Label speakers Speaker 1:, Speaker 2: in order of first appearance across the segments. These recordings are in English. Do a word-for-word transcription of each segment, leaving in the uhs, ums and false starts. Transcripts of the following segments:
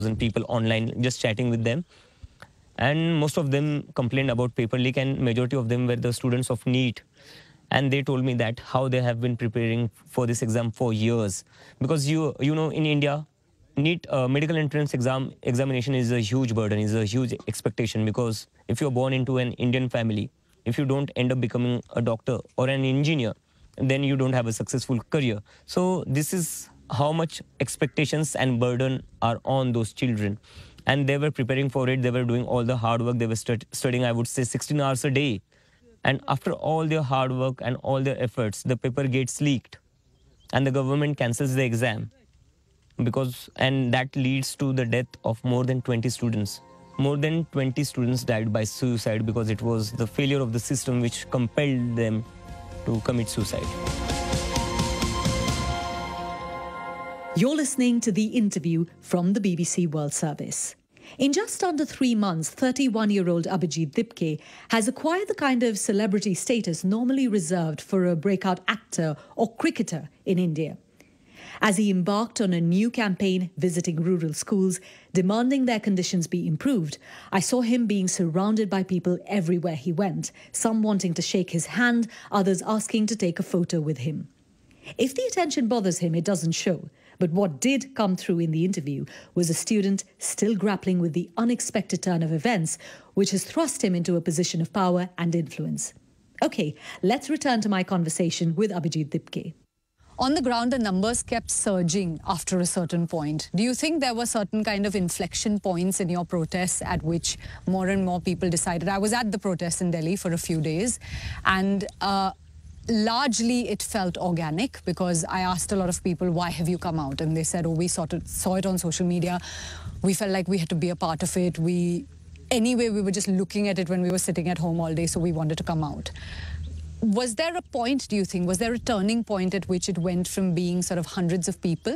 Speaker 1: people online just chatting with them. And most of them complained about paper leak, and majority of them were the students of NEET. And they told me that how they have been preparing for this exam for years. Because you you know, in India, NEET uh, medical entrance exam examination is a huge burden, is a huge expectation. Because if you're born into an Indian family, if you don't end up becoming a doctor or an engineer, then you don't have a successful career. So this is how much expectations and burden are on those children. And they were preparing for it. They were doing all the hard work. They were stud- studying, I would say, sixteen hours a day. And after all their hard work and all their efforts, the paper gets leaked and the government cancels the exam. Because, and that leads to the death of more than twenty students. More than twenty students died by suicide because it was the failure of the system which compelled them to commit suicide.
Speaker 2: You're listening to The Interview from the B B C World Service. In just under three months, thirty-one-year-old Abhijit Dipke has acquired the kind of celebrity status normally reserved for a breakout actor or cricketer in India. As he embarked on a new campaign visiting rural schools, demanding their conditions be improved, I saw him being surrounded by people everywhere he went, some wanting to shake his hand, others asking to take a photo with him. If the attention bothers him, it doesn't show. But what did come through in the interview was a student still grappling with the unexpected turn of events, which has thrust him into a position of power and influence. OK, let's return to my conversation with Abhijit Dipke.
Speaker 3: On the ground, the numbers kept surging after a certain point. Do you think there were certain kind of inflection points in your protests at which more and more people decided? I was at the protests in Delhi for a few days, and uh, largely it felt organic, because I asked a lot of people, why have you come out? And they said, oh, we saw it, saw it on social media. We felt like we had to be a part of it. We, anyway, we were just looking at it when we were sitting at home all day, so we wanted to come out. Was there a point, do you think, was there a turning point at which it went from being sort of hundreds of people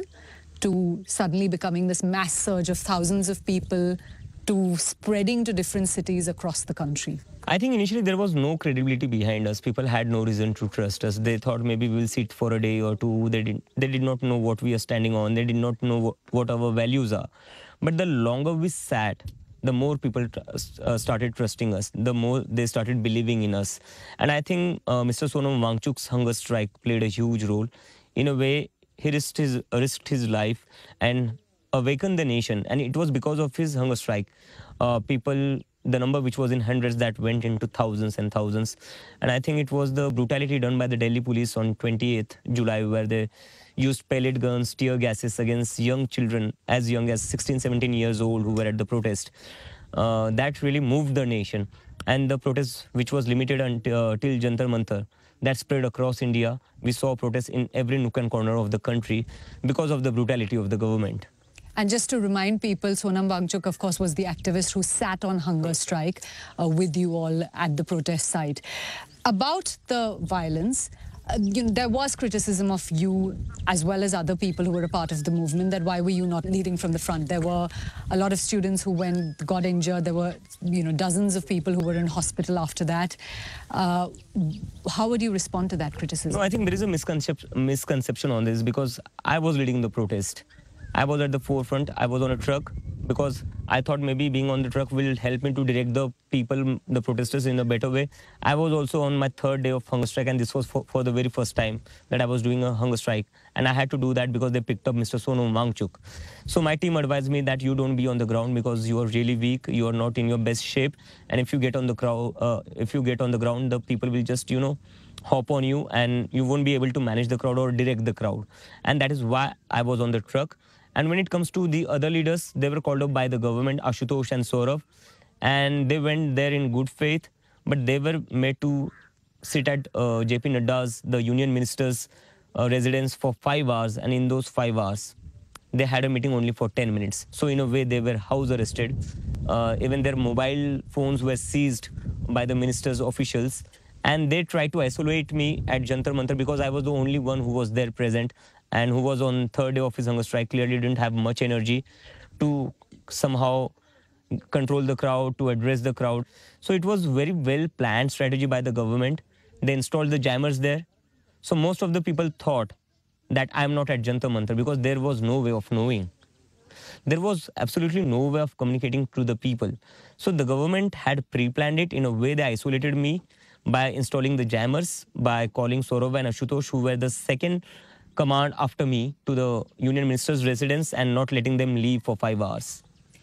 Speaker 3: to suddenly becoming this mass surge of thousands of people to spreading to different cities across the country?
Speaker 1: I think initially there was no credibility behind us. People had no reason to trust us. They thought maybe we'll sit for a day or two. They did, they did not know what we are standing on. They did not know what, what our values are. But the longer we sat, the more people uh, started trusting us, the more they started believing in us. And I think uh, Mister Sonam Wangchuk's hunger strike played a huge role. In a way, he risked his, risked his life and awakened the nation. And it was because of his hunger strike. Uh, people, the number which was in hundreds, that went into thousands and thousands. And I think it was the brutality done by the Delhi police on twenty-eighth July, where they used pellet guns, tear gases against young children as young as sixteen, seventeen years old who were at the protest. Uh, that really moved the nation. And the protest, which was limited until uh, till Jantar Mantar, that spread across India. We saw protests in every nook and corner of the country because of the brutality of the government.
Speaker 3: And just to remind people, Sonam Wangchuk, of course, was the activist who sat on hunger strike uh, with you all at the protest site. About the violence, uh, you know, there was criticism of you as well as other people who were a part of the movement, that why were you not leading from the front? There were a lot of students who went, got injured. There were, you know, dozens of people who were in hospital after that. Uh, how would you respond to that criticism?
Speaker 1: No, I think there is a misconception, misconception on this, because I was leading the protest. I was at the forefront. I was on a truck because I thought maybe being on the truck will help me to direct the people, the protesters, in a better way. I was also on my third day of hunger strike, and this was for, for the very first time that I was doing a hunger strike. And I had to do that because they picked up Mister Sonam Wangchuk. So my team advised me that you don't be on the ground because you are really weak, you are not in your best shape. And if you get on the crowd, uh, if you get on the ground, the people will just, you know, hop on you, and you won't be able to manage the crowd or direct the crowd. And that is why I was on the truck. And when it comes to the other leaders, they were called up by the government, Ashutosh and Saurav, and they went there in good faith, but they were made to sit at uh, J P Nadda's, the union minister's uh, residence for five hours, and in those five hours, they had a meeting only for ten minutes. So in a way, they were house arrested. Uh, even their mobile phones were seized by the minister's officials, and they tried to isolate me at Jantar Mantar because I was the only one who was there present, and who was on third day of his hunger strike, clearly didn't have much energy to somehow control the crowd, to address the crowd. So it was very well planned strategy by the government. They installed the jammers there. So most of the people thought that I'm not at Jantar Mantar because there was no way of knowing. there was absolutely no way of communicating to the people. So the government had pre-planned it. In a way, they isolated me by installing the jammers, by calling Saurav and Ashutosh, who were the second command after me, to the union minister's residence and not letting them leave for five hours.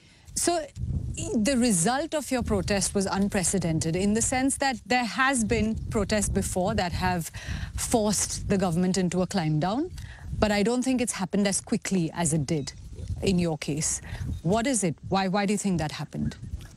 Speaker 3: So the result of your protest was unprecedented in the sense that there has been protests before that have forced the government into a climb down, but I don't think it's happened as quickly as it did in your case. What is it? Why, why do you think that happened?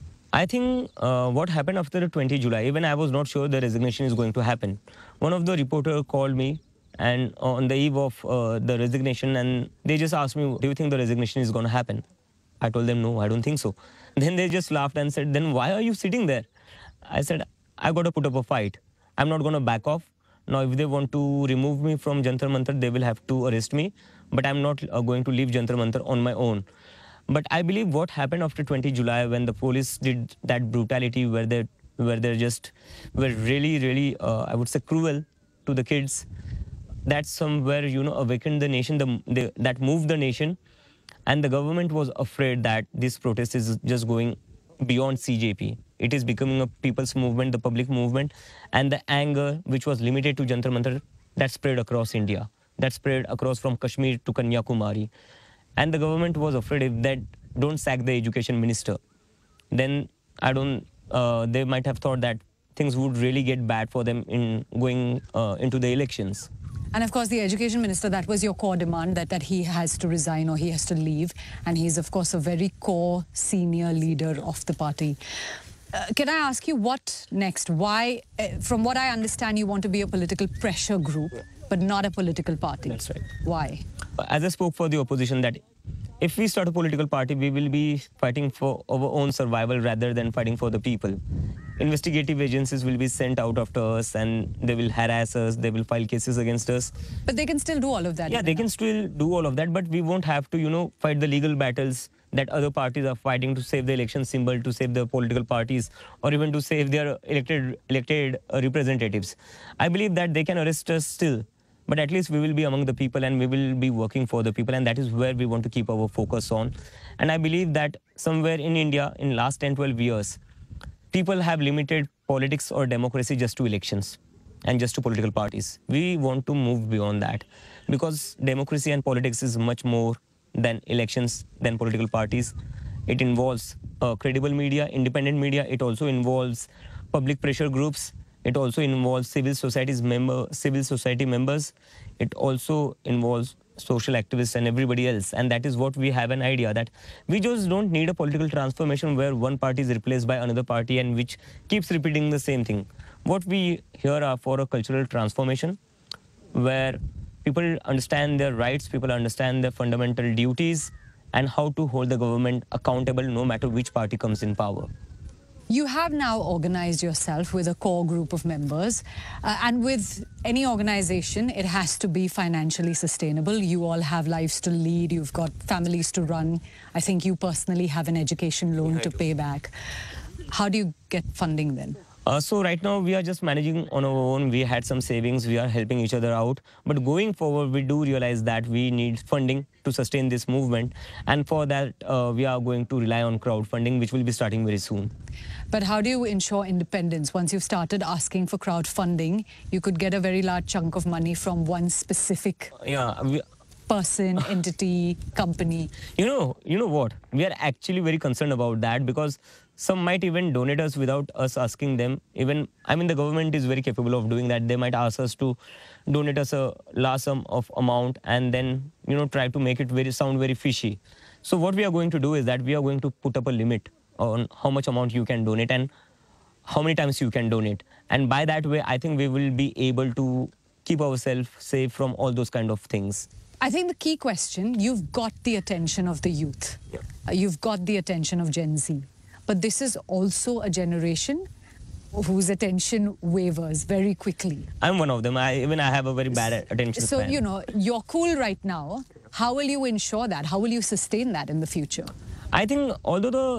Speaker 1: I think uh, what happened after the twentieth of July, even I was not sure the resignation is going to happen. One of the reporters called me and on the eve of uh, the resignation, and they just asked me, do you think the resignation is going to happen? I told them, no, I don't think so. Then they just laughed and said, then why are you sitting there? I said, I got to put up a fight. I'm not going to back off. Now, if they want to remove me from Jantar Mantar, they will have to arrest me. But I'm not uh, going to leave Jantar Mantar on my own. But I believe what happened after twentieth of July, when the police did that brutality, where they where they just were really, really, uh, I would say, cruel to the kids, that somewhere, you know, awakened the nation, the, the, that moved the nation. And the government was afraid that this protest is just going beyond C J P. It is becoming a people's movement, the public movement, and the anger, which was limited to Jantar Mantar, that spread across India, that spread across from Kashmir to Kanyakumari. And the government was afraid if that don't sack the education minister, then I don't, uh, they might have thought that things would really get bad for them in going uh, into the elections.
Speaker 3: And of course, the education minister, that was your core demand, that, that he has to resign or he has to leave. And he's, of course, a very core senior leader of the party. Uh, can I ask you what next? Why, uh, from what I understand, you want to be a political pressure group, but not a political party.
Speaker 1: That's right.
Speaker 3: Why?
Speaker 1: As I spoke for the opposition, that if we start a political party, we will be fighting for our own survival rather than fighting for the people. Investigative agencies will be sent out after us and they will harass us, they will file cases against us.
Speaker 3: But they can still do all of that.
Speaker 1: Yeah, they can still do all of that, but we won't have to, you know, fight the legal battles that other parties are fighting to save the election symbol, to save the political parties, or even to save their elected, elected uh, representatives. I believe that they can arrest us still, but at least we will be among the people and we will be working for the people, and that is where we want to keep our focus on. And I believe that somewhere in India, in last ten, twelve years, people have limited politics or democracy just to elections and just to political parties. We want to move beyond that, because democracy and politics is much more than elections, than political parties. It involves uh, credible media, independent media. It also involves public pressure groups. It also involves civil society's member, civil society members. It also involves social activists and everybody else. And that is what we have an idea, that we just don't need a political transformation where one party is replaced by another party and which keeps repeating the same thing. What we here are for a cultural transformation where people understand their rights, people understand their fundamental duties, and how to hold the government accountable no matter which party comes in power.
Speaker 3: You have now organized yourself with a core group of members, uh, and with any organization, it has to be financially sustainable. You all have lives to lead, you've got families to run. I think you personally have an education loan to pay back. How do you get funding then?
Speaker 1: Uh, so right now we are just managing on our own. We had some savings, we are helping each other out. But going forward, we do realize that we need funding to sustain this movement. And for that, uh, we are going to rely on crowdfunding, which will be starting very soon.
Speaker 3: But how do you ensure independence? Once you've started asking for crowdfunding, you could get a very large chunk of money from one specific
Speaker 1: Yeah, we,
Speaker 3: person, entity, company.
Speaker 1: You know, you know what? We are actually very concerned about that, because some might even donate us without us asking them. Even, I mean, the government is very capable of doing that. They might ask us to donate us a large sum of amount and then, you know, try to make it very sound very fishy. So what we are going to do is that we are going to put up a limit on how much amount you can donate and how many times you can donate. And by that way, I think we will be able to keep ourselves safe from all those kind of things.
Speaker 3: I think the key question, you've got the attention of the youth.
Speaker 1: Yeah.
Speaker 3: Uh, you've got the attention of Gen Z. But this is also a generation whose attention wavers very quickly.
Speaker 1: I'm one of them. I, even I have a very bad attention
Speaker 3: So,
Speaker 1: span.
Speaker 3: you know, you're cool right now. How will you ensure that? How will you sustain that in the future?
Speaker 1: I think although the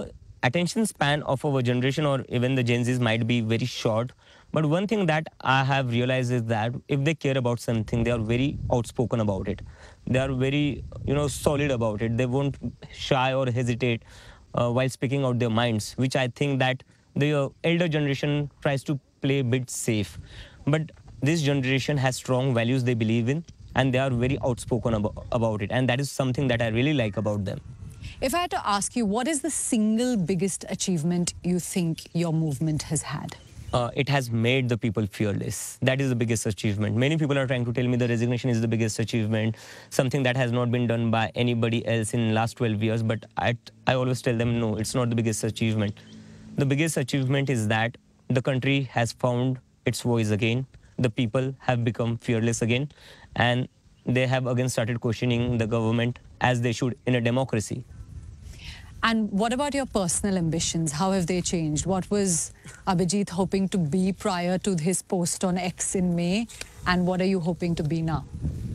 Speaker 1: attention span of our generation or even the Gen Zs might be very short. But one thing that I have realized is that if they care about something, they are very outspoken about it. They are very, you know, solid about it. They won't shy or hesitate uh, while speaking out their minds, which I think that the uh, elder generation tries to play a bit safe. But this generation has strong values they believe in, and they are very outspoken about, about it. And that is something that I really like about them.
Speaker 3: If I had to ask you, what is the single biggest achievement you think your movement has had?
Speaker 1: Uh, it has made the people fearless. That is the biggest achievement. Many people are trying to tell me the resignation is the biggest achievement, something that has not been done by anybody else in the last twelve years. But I, I always tell them, no, it's not the biggest achievement. The biggest achievement is that the country has found its voice again. The people have become fearless again. And they have again started questioning the government as they should in a democracy.
Speaker 3: And what about your personal ambitions? How have they changed? What was Abhijit hoping to be prior to his post on X in May? And what are you hoping to be now?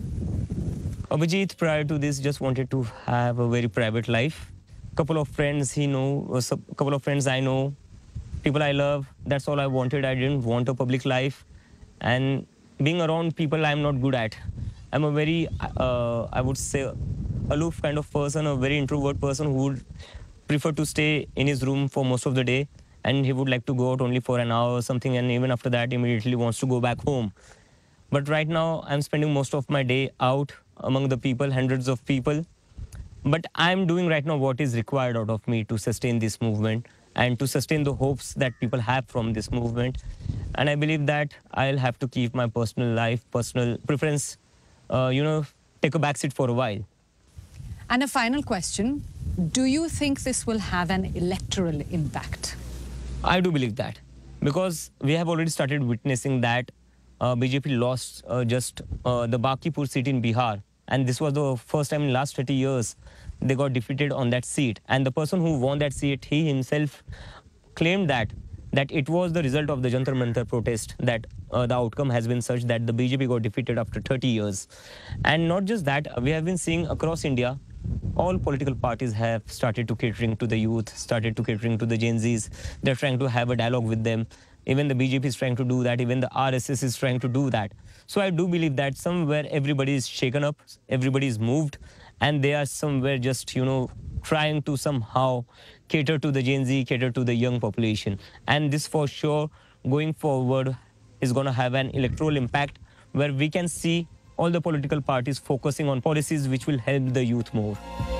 Speaker 1: Abhijit, prior to this, just wanted to have a very private life. Couple of friends he know, a couple of friends I know, people I love. That's all I wanted. I didn't want a public life. And being around people I'm not good at. I'm a very, uh, I would say, aloof kind of person, a very introvert person who would prefer to stay in his room for most of the day, and he would like to go out only for an hour or something, and even after that immediately wants to go back home. But right now I'm spending most of my day out among the people, hundreds of people. But I'm doing right now what is required out of me to sustain this movement and to sustain the hopes that people have from this movement. And I believe that I'll have to keep my personal life, personal preference, uh, you know, take a backseat for a while.
Speaker 3: And a final question, do you think this will have an electoral impact?
Speaker 1: I do believe that, because we have already started witnessing that uh, B J P lost uh, just uh, the Bakipur seat in Bihar. And this was the first time in the last thirty years they got defeated on that seat. And the person who won that seat, he himself claimed that that it was the result of the Jantar Mantar protest, that uh, the outcome has been such that the B J P got defeated after thirty years. And not just that, we have been seeing across India, all political parties have started to catering to the youth, started to catering to the Gen Zs. They're trying to have a dialogue with them. Even the B J P is trying to do that. Even the R S S is trying to do that. So I do believe that somewhere everybody is shaken up, everybody is moved, and they are somewhere just, you know, trying to somehow cater to the Gen Z, cater to the young population. And this for sure, going forward, is going to have an electoral impact where we can see all the political parties focusing on policies which will help the youth more.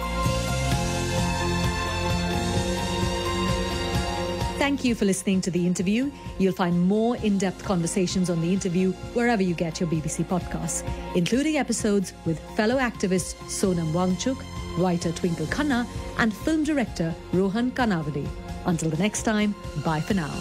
Speaker 2: Thank you for listening to the interview. You'll find more in-depth conversations on the interview wherever you get your B B C podcasts, including episodes with fellow activist Sonam Wangchuk, writer Twinkle Khanna, and film director Rohan Kanavade. Until the next time, bye for now.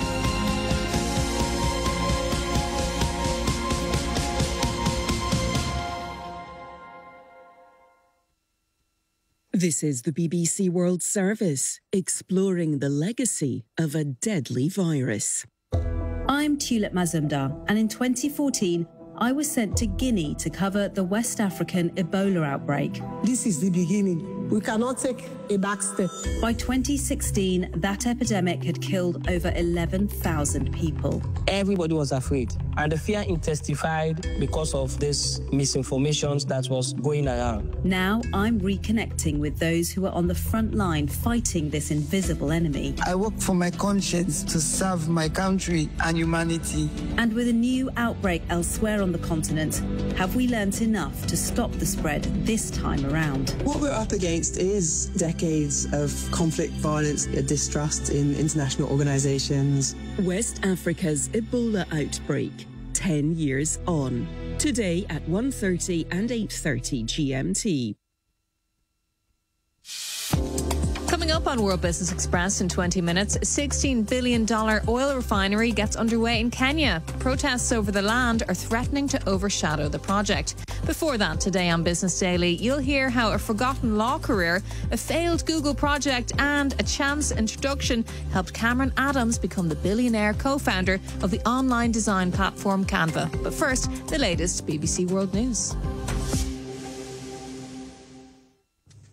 Speaker 4: This is the B B C World Service, exploring the legacy of a deadly virus.
Speaker 5: I'm Tulip Mazumdar, and in twenty fourteen, I was sent to Guinea to cover the West African Ebola outbreak.
Speaker 6: This is the beginning. We cannot take a back step.
Speaker 5: By twenty sixteen, that epidemic had killed over eleven thousand people.
Speaker 6: Everybody was afraid, and the fear intensified because of this misinformation that was going around.
Speaker 5: Now I'm reconnecting with those who are on the front line fighting this invisible enemy.
Speaker 7: I work for my conscience to serve my country and humanity.
Speaker 5: And with a new outbreak elsewhere on the continent, have we learnt enough to stop the spread this time around?
Speaker 8: What we're up against is decades of conflict, violence, distrust in international organisations.
Speaker 4: West Africa's Ebola outbreak, ten years on. Today at one thirty and eight thirty G M T.
Speaker 9: Coming up on World Business Express in twenty minutes, a sixteen billion dollars oil refinery gets underway in Kenya. Protests over the land are threatening to overshadow the project. Before that, today on Business Daily, you'll hear how a forgotten law career, a failed Google project and a chance introduction helped Cameron Adams become the billionaire co-founder of the online design platform Canva. But first, the latest B B C World News.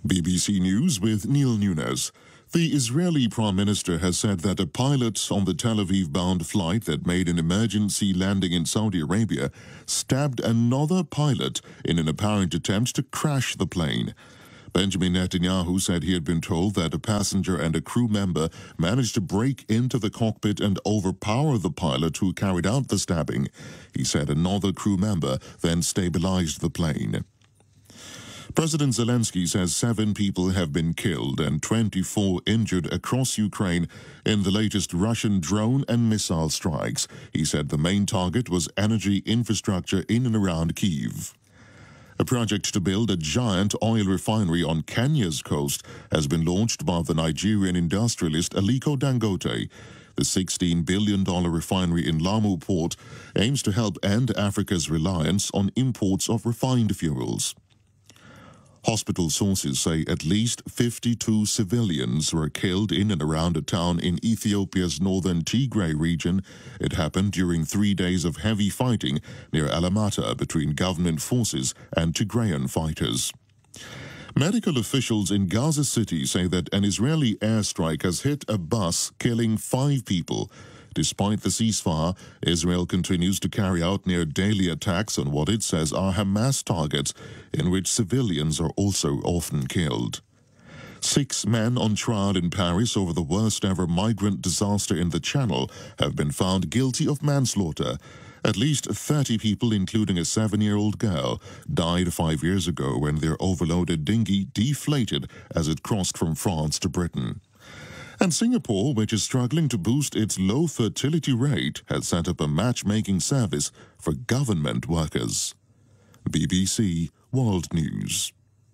Speaker 10: B B C News with Neil Nunes. The Israeli Prime Minister has said that a pilot on the Tel Aviv-bound flight that made an emergency landing in Saudi Arabia stabbed another pilot in an apparent attempt to crash the plane. Benjamin Netanyahu said he had been told that a passenger and a crew member managed to break into the cockpit and overpower the pilot who carried out the stabbing. He said another crew member then stabilized the plane. President Zelensky says seven people have been killed and twenty-four injured across Ukraine in the latest Russian drone and missile strikes. He said the main target was energy infrastructure in and around Kyiv. A project to build a giant oil refinery on Kenya's coast has been launched by the Nigerian industrialist Aliko Dangote. The sixteen billion dollars refinery in Lamu port aims to help end Africa's reliance on imports of refined fuels. Hospital sources say at least fifty-two civilians were killed in and around a town in Ethiopia's northern Tigray region. It happened during three days of heavy fighting near Alamata between government forces and Tigrayan fighters. Medical officials in Gaza City say that an Israeli airstrike has hit a bus, killing five people. Despite the ceasefire, Israel continues to carry out near-daily attacks on what it says are Hamas targets, in which civilians are also often killed. Six men on trial in Paris over the worst-ever migrant disaster in the Channel have been found guilty of manslaughter. At least thirty people, including a seven-year-old girl, died five years ago when their overloaded dinghy deflated as it crossed from France to Britain. And Singapore, which is struggling to boost its low fertility rate, has set up a matchmaking service for government workers. B B C World News.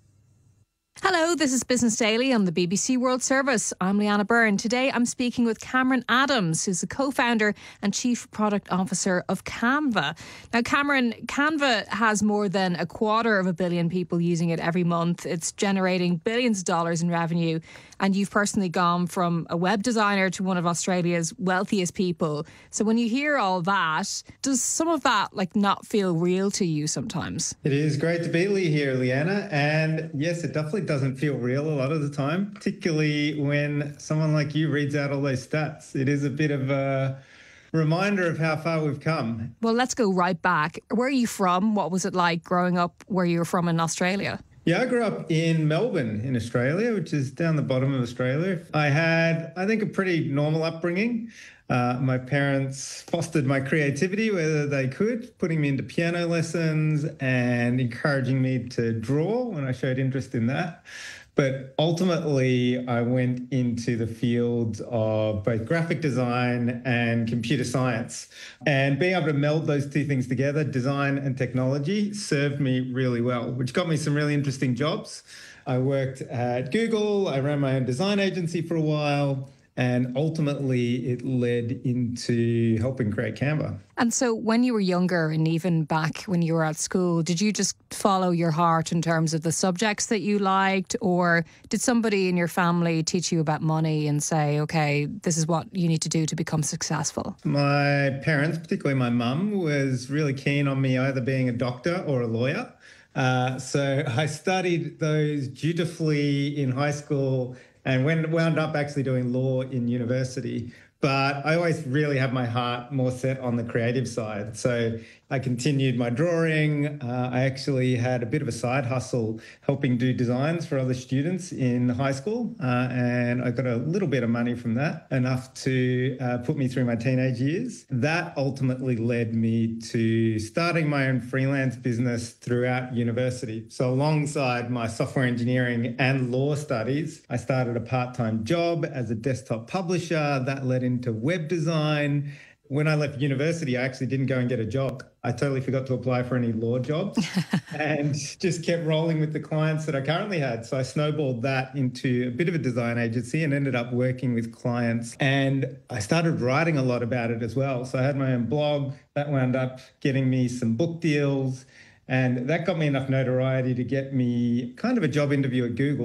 Speaker 9: Hello, this is Business Daily on the B B C World Service. I'm Leanna Byrne. Today I'm speaking with Cameron Adams, who's the co-founder and chief product officer of Canva. Now, Cameron, Canva has more than a quarter of a billion people using it every month. It's generating billions of dollars in revenue. And you've personally gone from a web designer to one of Australia's wealthiest people. So when you hear all that, does some of that like not feel real to you sometimes?
Speaker 11: It is great to be here, Leanna. And yes, it definitely doesn't feel real a lot of the time, particularly when someone like you reads out all those stats. It is a bit of a reminder of how far we've come.
Speaker 9: Well, let's go right back. Where are you from? What was it like growing up where you were from in Australia?
Speaker 11: Yeah, I grew up in Melbourne in Australia, which is down the bottom of Australia. I had, I think, a pretty normal upbringing. Uh, my parents fostered my creativity whether they could, putting me into piano lessons and encouraging me to draw when I showed interest in that. But ultimately, I went into the field of both graphic design and computer science. And being able to meld those two things together, design and technology, served me really well, which got me some really interesting jobs. I worked at Google. I ran my own design agency for a while. And ultimately, it led into helping create Canva.
Speaker 9: And so when you were younger and even back when you were at school, did you just follow your heart in terms of the subjects that you liked? Or did somebody in your family teach you about money and say, OK, this is what you need to do to become successful?
Speaker 11: My parents, particularly my mum, was really keen on me either being a doctor or a lawyer. Uh, so I studied those dutifully in high school and wound up actually doing law in university. But I always really had my heart more set on the creative side. So I continued my drawing. Uh, I actually had a bit of a side hustle helping do designs for other students in high school. Uh, and I got a little bit of money from that, enough to uh, put me through my teenage years. That ultimately led me to starting my own freelance business throughout university. So alongside my software engineering and law studies, I started a part-time job as a desktop publisher. That led into web design. When I left university, I actually didn't go and get a job. I totally forgot to apply for any law jobs and just kept rolling with the clients that I currently had. So I snowballed that into a bit of a design agency and ended up working with clients. And I started writing a lot about it as well. So I had my own blog that wound up getting me some book deals. And that got me enough notoriety to get me kind of a job interview at Google.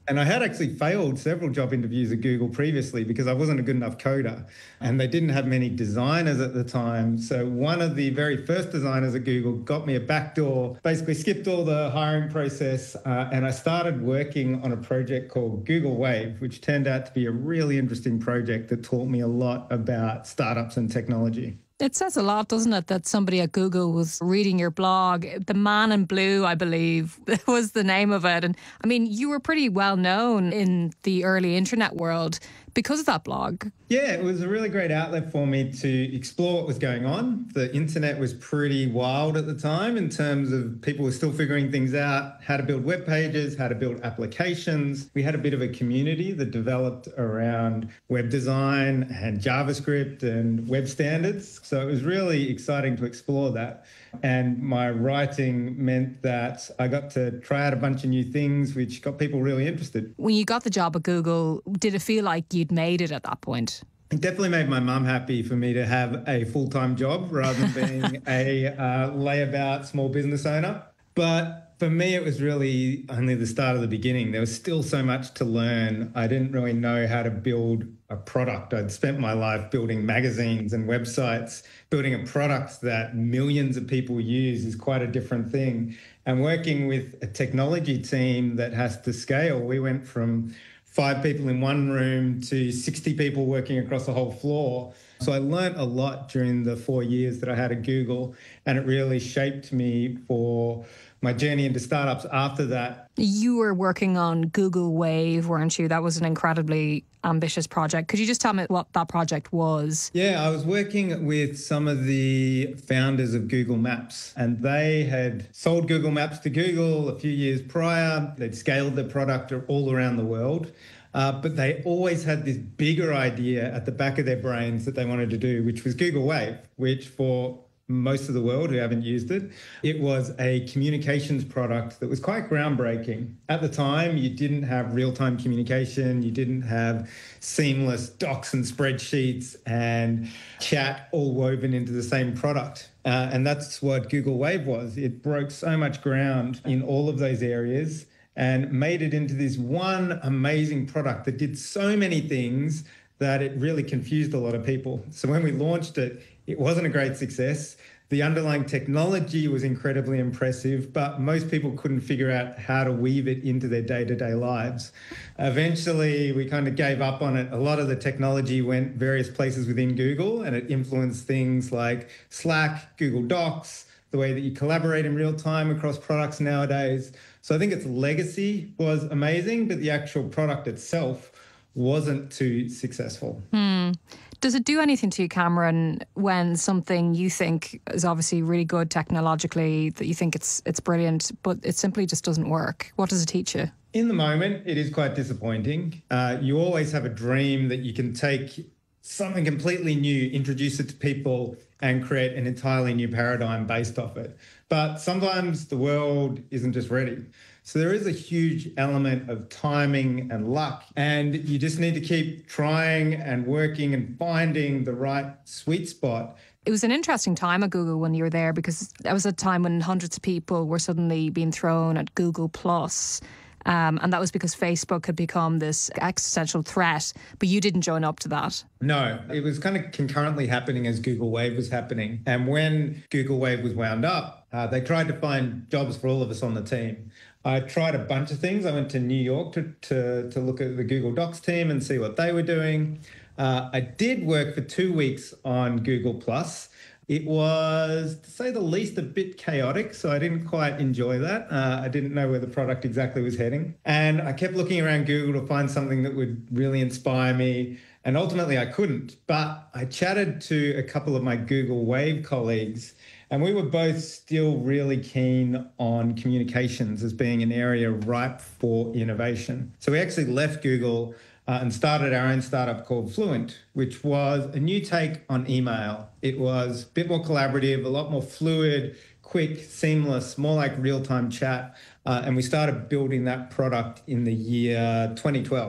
Speaker 11: And I had actually failed several job interviews at Google previously because I wasn't a good enough coder and they didn't have many designers at the time. So one of the very first designers at Google got me a backdoor, basically skipped all the hiring process, uh, and I started working on a project called Google Wave, which turned out to be a really interesting project that taught me a lot about startups and technology.
Speaker 9: It says a lot, doesn't it, that somebody at Google was reading your blog. The Man in Blue, I believe, was the name of it. And I mean, you were pretty well known in the early internet world because of that blog.
Speaker 11: Yeah, it was a really great outlet for me to explore what was going on. The internet was pretty wild at the time in terms of people were still figuring things out, how to build web pages, how to build applications. We had a bit of a community that developed around web design and JavaScript and web standards. So it was really exciting to explore that. And my writing meant that I got to try out a bunch of new things, which got people really interested.
Speaker 9: When you got the job at Google, did it feel like you'd made it at that point?
Speaker 11: It definitely made my mum happy for me to have a full-time job rather than being a uh, layabout small business owner. But for me, it was really only the start of the beginning. There was still so much to learn. I didn't really know how to build a product. I'd spent my life building magazines and websites. Building a product that millions of people use is quite a different thing. And working with a technology team that has to scale, we went from five people in one room to sixty people working across the whole floor. So I learned a lot during the four years that I had at Google, and it really shaped me for my journey into startups after that.
Speaker 9: You were working on Google Wave, weren't you? That was an incredibly ambitious project. Could you just tell me what that project was?
Speaker 11: Yeah, I was working with some of the founders of Google Maps, and they had sold Google Maps to Google a few years prior. They'd scaled the product all around the world. Uh, but they always had this bigger idea at the back of their brains that they wanted to do, which was Google Wave, which for most of the world who haven't used it, it was a communications product that was quite groundbreaking. At the time, you didn't have real-time communication, you didn't have seamless docs and spreadsheets and chat all woven into the same product. Uh, and that's what Google Wave was. It broke so much ground in all of those areas and made it into this one amazing product that did so many things that it really confused a lot of people. So when we launched it, it wasn't a great success. The underlying technology was incredibly impressive, but most people couldn't figure out how to weave it into their day-to-day lives. Eventually, we kind of gave up on it. A lot of the technology went various places within Google, and it influenced things like Slack, Google Docs, the way that you collaborate in real time across products nowadays. So I think its legacy was amazing, but the actual product itself wasn't too successful.
Speaker 9: Hmm. Does it do anything to you, Cameron, when something you think is obviously really good technologically, that you think it's it's brilliant, but it simply just doesn't work? What does it teach you?
Speaker 11: In the moment, it is quite disappointing. Uh, you always have a dream that you can take something completely new, introduce it to people, and create an entirely new paradigm based off it. But sometimes the world isn't just ready. So there is a huge element of timing and luck, and you just need to keep trying and working and finding the right sweet spot.
Speaker 9: It was an interesting time at Google when you were there, because that was a time when hundreds of people were suddenly being thrown at Google Plus. Um, and that was because Facebook had become this existential threat, but you didn't join up to that.
Speaker 11: No, it was kind of concurrently happening as Google Wave was happening. And when Google Wave was wound up, uh, they tried to find jobs for all of us on the team. I tried a bunch of things. I went to New York to, to, to look at the Google Docs team and see what they were doing. Uh, I did work for two weeks on Google Plus. It was, to say the least, a bit chaotic, so I didn't quite enjoy that. Uh, I didn't know where the product exactly was heading. And I kept looking around Google to find something that would really inspire me. And ultimately, I couldn't. But I chatted to a couple of my Google Wave colleagues, and we were both still really keen on communications as being an area ripe for innovation. So we actually left Google Uh, and started our own startup called Fluent, which was a new take on email. It was a bit more collaborative, a lot more fluid, quick, seamless, more like real-time chat. Uh, and we started building that product in the year twenty twelve.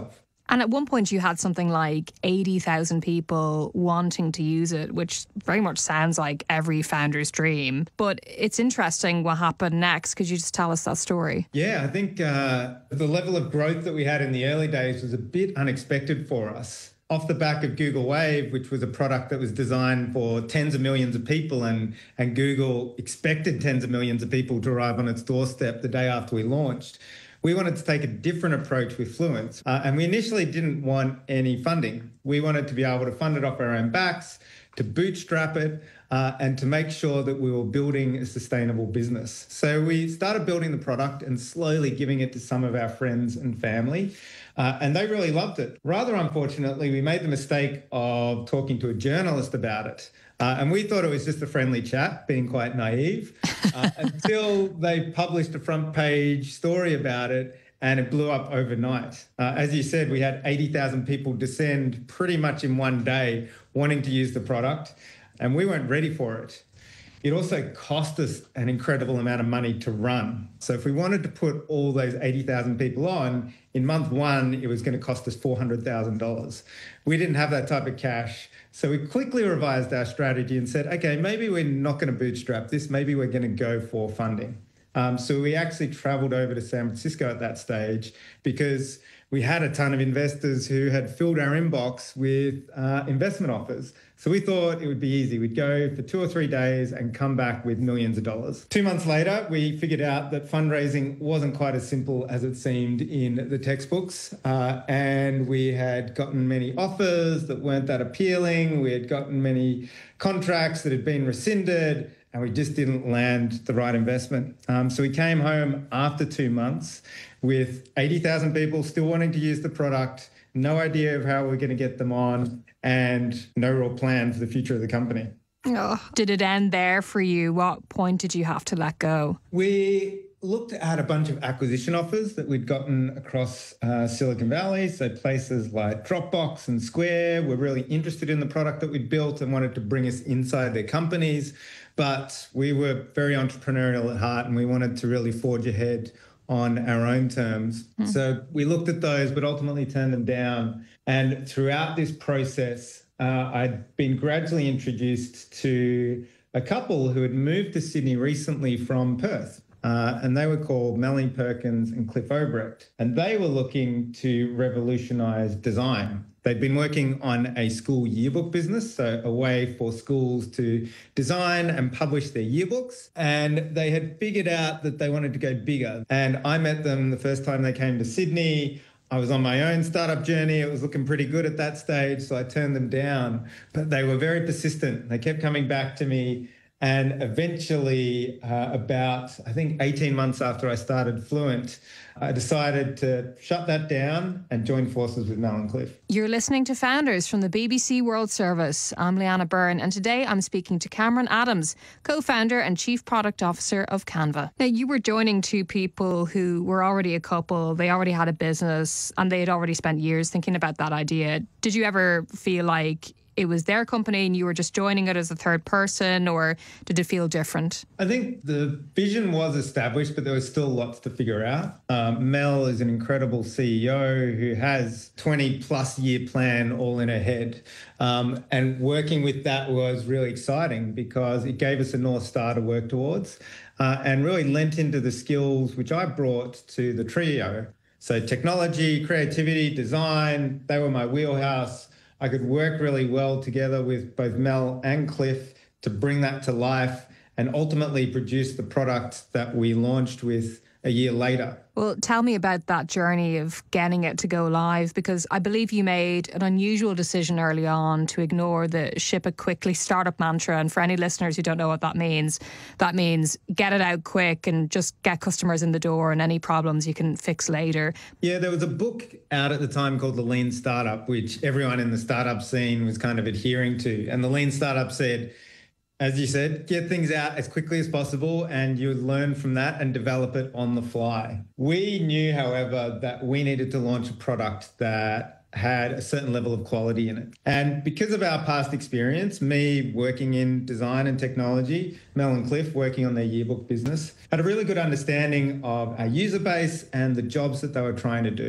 Speaker 9: And at one point you had something like eighty thousand people wanting to use it, which very much sounds like every founder's dream. But it's interesting what happened next. Could you just tell us that story?
Speaker 11: Yeah, I think uh, the level of growth that we had in the early days was a bit unexpected for us. Off the back of Google Wave, which was a product that was designed for tens of millions of people, and, and Google expected tens of millions of people to arrive on its doorstep the day after we launched, we wanted to take a different approach with Fluent. Uh, and we initially didn't want any funding. We wanted to be able to fund it off our own backs, to bootstrap it, uh, and to make sure that we were building a sustainable business. So we started building the product and slowly giving it to some of our friends and family. Uh, and they really loved it. Rather unfortunately, we made the mistake of talking to a journalist about it. Uh, and we thought it was just a friendly chat, being quite naive, uh, until they published a front page story about it, and it blew up overnight. Uh, as you said, we had eighty thousand people descend pretty much in one day wanting to use the product, and we weren't ready for it. It also cost us an incredible amount of money to run. So if we wanted to put all those eighty thousand people on, in month one, it was going to cost us four hundred thousand dollars. We didn't have that type of cash. So we quickly revised our strategy and said, okay, maybe we're not going to bootstrap this. Maybe we're going to go for funding. Um, so we actually traveled over to San Francisco at that stage because we had a ton of investors who had filled our inbox with uh, investment offers. So we thought it would be easy. We'd go for two or three days and come back with millions of dollars. Two months later, we figured out that fundraising wasn't quite as simple as it seemed in the textbooks. Uh, and we had gotten many offers that weren't that appealing. We had gotten many contracts that had been rescinded, and we just didn't land the right investment. Um, so we came home after two months with eighty thousand people still wanting to use the product, no idea of how we're going to get them on, and no real plan for the future of the company.
Speaker 9: Oh, did it end there for you? What point did you have to let go?
Speaker 11: We looked at a bunch of acquisition offers that we'd gotten across uh, Silicon Valley. So places like Dropbox and Square were really interested in the product that we'd built and wanted to bring us inside their companies. But we were very entrepreneurial at heart, and we wanted to really forge ahead on our own terms. Mm. So we looked at those, but ultimately turned them down. And throughout this process, uh, I'd been gradually introduced to a couple who had moved to Sydney recently from Perth. Uh, and they were called Melanie Perkins and Cliff Obrecht. And they were looking to revolutionise design. They'd been working on a school yearbook business, so a way for schools to design and publish their yearbooks. And they had figured out that they wanted to go bigger. And I met them the first time they came to Sydney. I was on my own startup journey. It was looking pretty good at that stage, so I turned them down. But they were very persistent. They kept coming back to me. And eventually, uh, about, I think, eighteen months after I started Fluent, I decided to shut that down and join forces with Mel and Cliff.
Speaker 9: You're listening to Founders from the B B C World Service. I'm Leanna Byrne, and today I'm speaking to Cameron Adams, co-founder and chief product officer of Canva. Now, you were joining two people who were already a couple. They already had a business, and they had already spent years thinking about that idea. Did you ever feel like it was their company and you were just joining it as a third person, or did it feel different?
Speaker 11: I think the vision was established, but there was still lots to figure out. Um, Mel is an incredible C E O who has twenty plus year plan all in her head. Um, and working with that was really exciting because it gave us a North Star to work towards uh, and really lent into the skills which I brought to the trio. So technology, creativity, design, they were my wheelhouse. I could work really well together with both Mel and Cliff to bring that to life and ultimately produce the product that we launched with a year later.
Speaker 9: Well, tell me about that journey of getting it to go live, because I believe you made an unusual decision early on to ignore the ship it quickly startup mantra. And for any listeners who don't know what that means, that means get it out quick and just get customers in the door, and any problems you can fix later.
Speaker 11: Yeah, there was a book out at the time called The Lean Startup, which everyone in the startup scene was kind of adhering to. And the Lean Startup said, as you said, get things out as quickly as possible and you learn from that and develop it on the fly. We knew, however, that we needed to launch a product that had a certain level of quality in it. And because of our past experience, me working in design and technology, Mel and Cliff working on their yearbook business, had a really good understanding of our user base and the jobs that they were trying to do.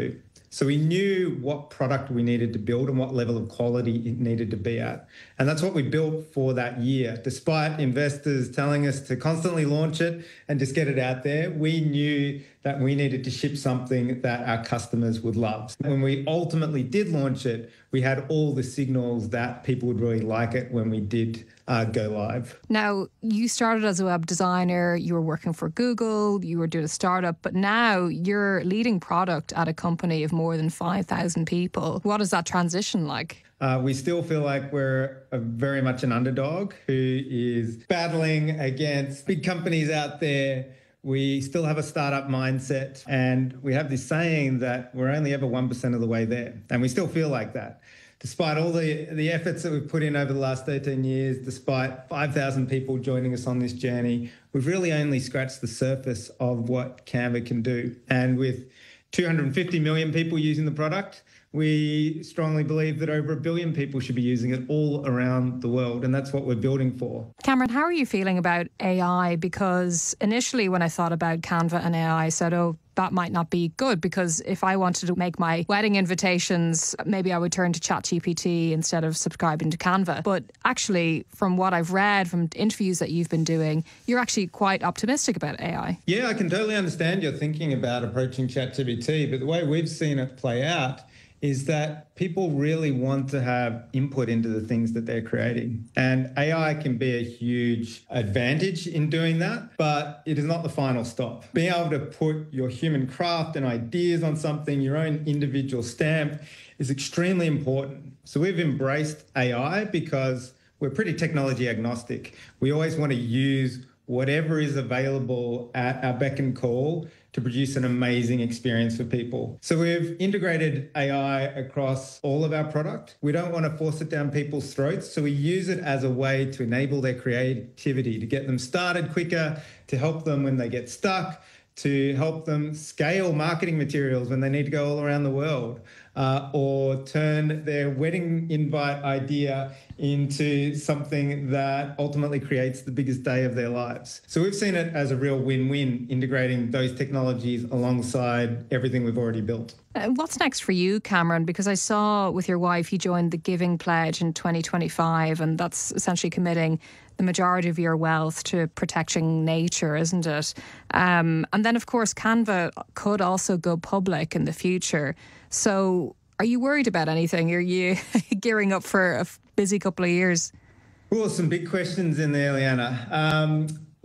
Speaker 11: So we knew what product we needed to build and what level of quality it needed to be at. And that's what we built for that year. Despite investors telling us to constantly launch it and just get it out there, we knew that we needed to ship something that our customers would love. When we ultimately did launch it, we had all the signals that people would really like it when we did uh, go live.
Speaker 9: Now, you started as a web designer, you were working for Google, you were doing a startup, but now you're leading product at a company of more than five thousand people. What is that transition like?
Speaker 11: Uh, we still feel like we're a very much an underdog who is battling against big companies out there. We still have a startup mindset, and we have this saying that we're only ever one percent of the way there. And we still feel like that. Despite all the, the efforts that we've put in over the last thirteen years, despite five thousand people joining us on this journey, we've really only scratched the surface of what Canva can do. And with two hundred fifty million people using the product, we strongly believe that over a billion people should be using it all around the world, and that's what we're building for.
Speaker 9: Cameron, how are you feeling about A I? Because initially when I thought about Canva and A I, I said, oh, that might not be good, because if I wanted to make my wedding invitations, maybe I would turn to ChatGPT instead of subscribing to Canva. But actually, from what I've read, from interviews that you've been doing, you're actually quite optimistic about A I.
Speaker 11: Yeah, I can totally understand your thinking about approaching ChatGPT, but the way we've seen it play out is that people really want to have input into the things that they're creating. And A I can be a huge advantage in doing that, but it is not the final stop. Being able to put your human craft and ideas on something, your own individual stamp, is extremely important. So we've embraced A I because we're pretty technology agnostic. We always want to use whatever is available at our beck and call to produce an amazing experience for people. So we've integrated A I across all of our product. We don't want to force it down people's throats, so we use it as a way to enable their creativity, to get them started quicker, to help them when they get stuck, to help them scale marketing materials when they need to go all around the world, uh, or turn their wedding invite idea into something that ultimately creates the biggest day of their lives. So we've seen it as a real win-win, integrating those technologies alongside everything we've already built.
Speaker 9: Uh, what's next for you, Cameron? Because I saw with your wife, you joined the Giving Pledge in twenty twenty-five, and that's essentially committing the majority of your wealth to protecting nature, isn't it? Um, and then, of course, Canva could also go public in the future. So are you worried about anything? Are you gearing up for a busy couple of years?
Speaker 11: Well, some big questions in there, Leanna. Um,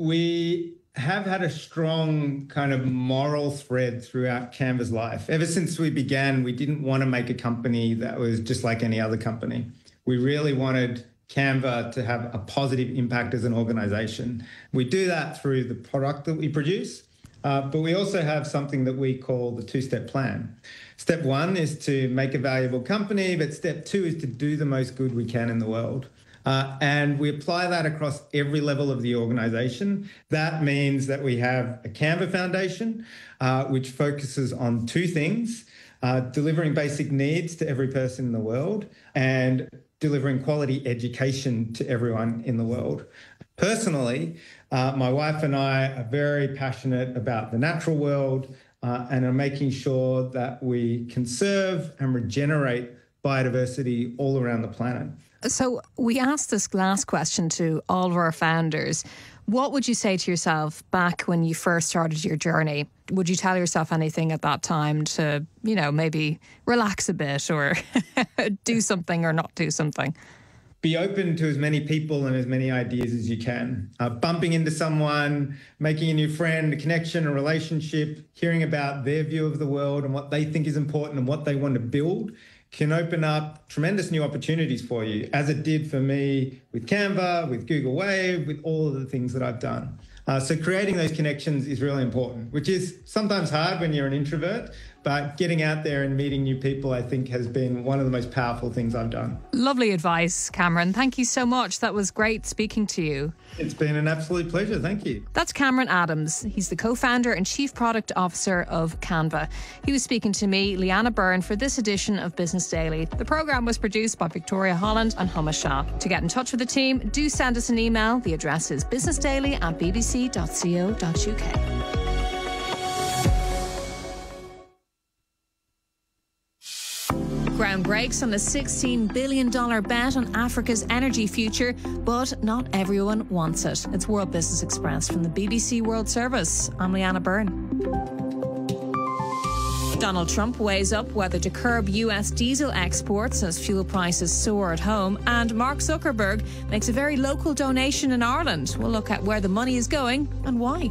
Speaker 11: we have had a strong kind of moral thread throughout Canva's life. Ever since we began, we didn't want to make a company that was just like any other company. We really wanted Canva to have a positive impact as an organization. We do that through the product that we produce, uh, but we also have something that we call the two-step plan. Step one is to make a valuable company, but step two is to do the most good we can in the world. Uh, and we apply that across every level of the organization. That means that we have a Canva Foundation, uh, which focuses on two things, uh, delivering basic needs to every person in the world and delivering quality education to everyone in the world. Personally, uh, my wife and I are very passionate about the natural world uh, and are making sure that we conserve and regenerate biodiversity all around the planet.
Speaker 9: So we asked this last question to all of our founders. What would you say to yourself back when you first started your journey? Would you tell yourself anything at that time to, you know, maybe relax a bit or do something or not do something?
Speaker 11: Be open to as many people and as many ideas as you can. Uh, bumping into someone, making a new friend, a connection, a relationship, hearing about their view of the world and what they think is important and what they want to build can open up tremendous new opportunities for you, as it did for me with Canva, with Google Wave, with all of the things that I've done. Uh, so creating those connections is really important, which is sometimes hard when you're an introvert, but getting out there and meeting new people, I think, has been one of the most powerful things I've done.
Speaker 9: Lovely advice, Cameron. Thank you so much. That was great speaking to you.
Speaker 11: It's been an absolute pleasure. Thank you.
Speaker 9: That's Cameron Adams. He's the co-founder and chief product officer of Canva. He was speaking to me, Leanna Byrne, for this edition of Business Daily. The programme was produced by Victoria Holland and Humma Shah. To get in touch with the team, do send us an email. The address is businessdaily at b b c dot co dot u k. breaks on a sixteen billion dollars bet on Africa's energy future, but not everyone wants it. It's World Business Express from the B B C World Service. I'm Leanna Byrne. Donald Trump weighs up whether to curb U S diesel exports as fuel prices soar at home, and Mark Zuckerberg makes a very local donation in Ireland. We'll look at where the money is going and why.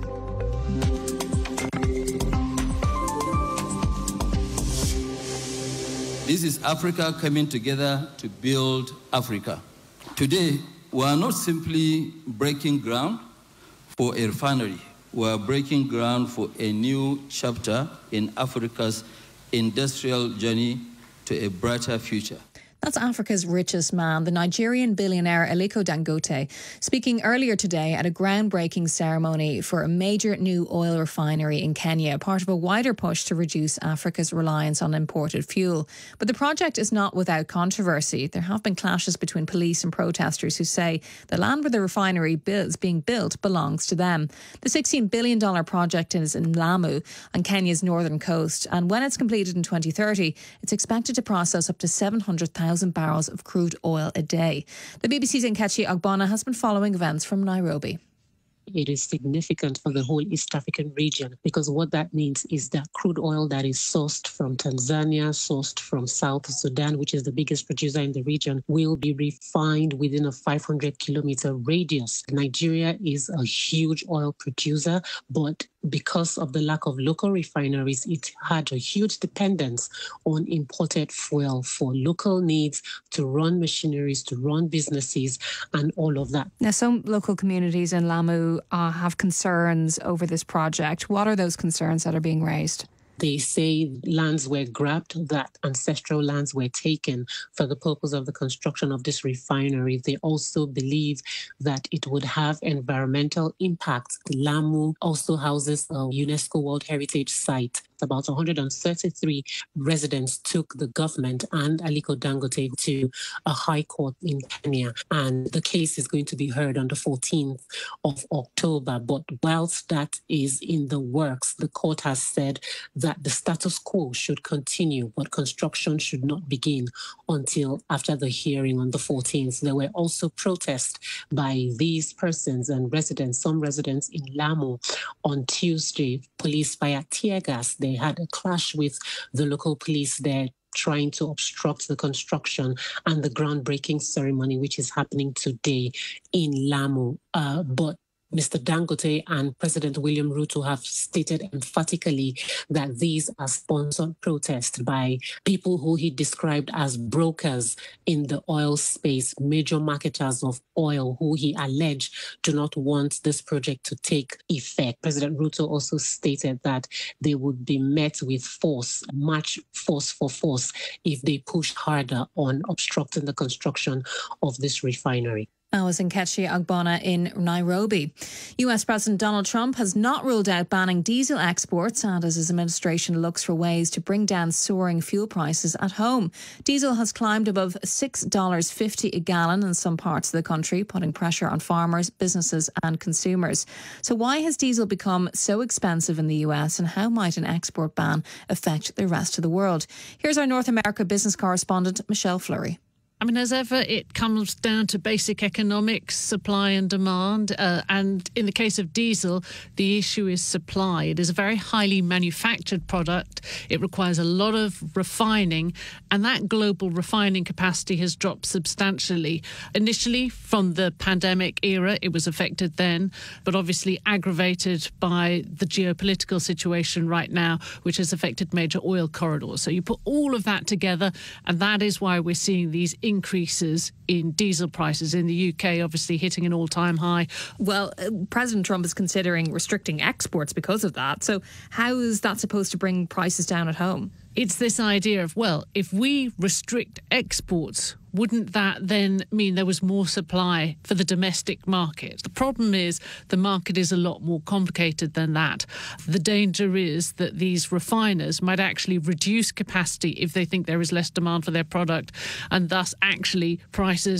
Speaker 12: This is Africa coming together to build Africa. Today, we are not simply breaking ground for a refinery. We are breaking ground for a new chapter in Africa's industrial journey to a brighter future.
Speaker 9: That's Africa's richest man, the Nigerian billionaire Aliko Dangote, speaking earlier today at a groundbreaking ceremony for a major new oil refinery in Kenya, part of a wider push to reduce Africa's reliance on imported fuel. But the project is not without controversy. There have been clashes between police and protesters who say the land where the refinery is being built belongs to them. The sixteen billion dollars project is in Lamu on Kenya's northern coast, and when it's completed in twenty thirty, it's expected to process up to seven hundred thousand barrels of crude oil a day. The B B C's Nkechi Ogbonna has been following events from Nairobi.
Speaker 13: It is significant for the whole East African region because what that means is that crude oil that is sourced from Tanzania, sourced from South Sudan, which is the biggest producer in the region, will be refined within a five hundred kilometer radius. Nigeria is a huge oil producer, but because of the lack of local refineries, it had a huge dependence on imported fuel for local needs, to run machineries, to run businesses, and all of that.
Speaker 3: Now, some local communities in Lamu uh, have concerns over this project. What are those concerns that are being raised?
Speaker 13: They say lands were grabbed, that ancestral lands were taken for the purpose of the construction of this refinery. They also believe that it would have environmental impacts. Lamu also houses a UNESCO World Heritage Site. About one hundred thirty-three residents took the government and Aliko Dangote to a high court in Kenya, and the case is going to be heard on the fourteenth of October. But whilst that is in the works, the court has said that the status quo should continue, but construction should not begin until after the hearing on the fourteenth. There were also protests by these persons and residents, some residents in Lamu on Tuesday. Police fired tear gas. They had a clash with the local police there, trying to obstruct the construction and the groundbreaking ceremony, which is happening today in Lamu. Uh, but Mister Dangote and President William Ruto have stated emphatically that these are sponsored protests by people who he described as brokers in the oil space, major marketers of oil, who he alleged do not want this project to take effect. President Ruto also stated that they would be met with force, much force for force, if they pushed harder on obstructing the construction of this refinery.
Speaker 9: That was Nkechi Ogbonna in Nairobi. U S President Donald Trump has not ruled out banning diesel exports, and as his administration looks for ways to bring down soaring fuel prices at home. Diesel has climbed above six dollars fifty a gallon in some parts of the country, putting pressure on farmers, businesses and consumers. So why has diesel become so expensive in the U S, and how might an export ban affect the rest of the world? Here's our North America business correspondent, Michelle Fleury.
Speaker 14: I mean, as ever, it comes down to basic economics, supply and demand. Uh, and in the case of diesel, the issue is supply. It is a very highly manufactured product. It requires a lot of refining, and that global refining capacity has dropped substantially. Initially, from the pandemic era, it was affected then, but obviously aggravated by the geopolitical situation right now, which has affected major oil corridors. So you put all of that together, and that is why we're seeing these increases in diesel prices in the U K, obviously hitting an all-time high.
Speaker 9: Well, uh, President Trump is considering restricting exports because of that. So how is that supposed to bring prices down at home?
Speaker 14: It's this idea of, well, if we restrict exports, wouldn't that then mean there was more supply for the domestic market? The problem is the market is a lot more complicated than that. The danger is that these refiners might actually reduce capacity if they think there is less demand for their product, and thus actually prices